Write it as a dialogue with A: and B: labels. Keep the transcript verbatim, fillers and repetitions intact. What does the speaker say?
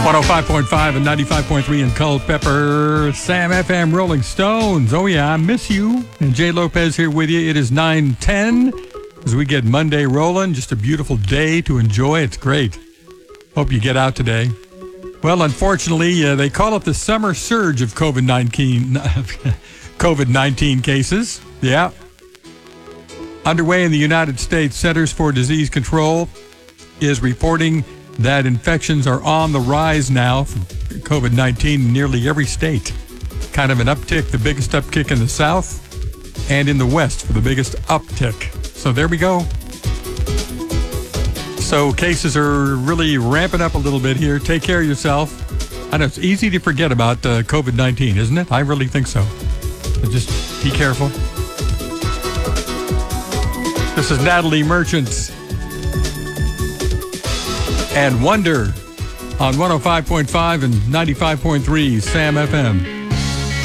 A: one oh five point five and ninety-five point three in Culpeper. Sam F M, Rolling Stones. Oh, yeah, I miss you. And Jay Lopez here with you. It is nine ten as we get Monday rolling. Just a beautiful day to enjoy. It's great. Hope you get out today. Well, unfortunately, uh, they call it the summer surge of COVID nineteen COVID nineteen cases. Yeah. Underway in the United States, Centers for Disease Control is reporting that infections are on the rise now for COVID nineteen in nearly every state. Kind of an uptick, the biggest uptick in the South and in the West for the biggest uptick. So there we go. So cases are really ramping up a little bit here. Take care of yourself. I know it's easy to forget about uh, COVID nineteen, isn't it? I really think so. So just be careful. This is Natalie Merchant and Wonder on one oh five point five and ninety-five point three Sam F M.